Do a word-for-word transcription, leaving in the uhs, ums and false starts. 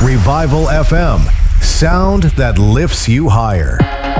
Revival F M. Sound that lifts you higher.